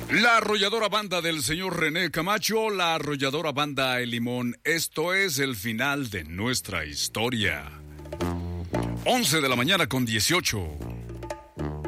La arrolladora banda del señor René Camacho, la arrolladora banda El Limón. Esto es el final de nuestra historia. 11 de la mañana con 18.